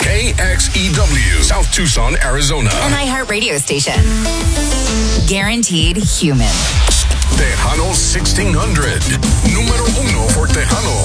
KXEW, South Tucson, Arizona. An iHeart radio station. Guaranteed human. Tejano 1600. Número uno for Tejanos.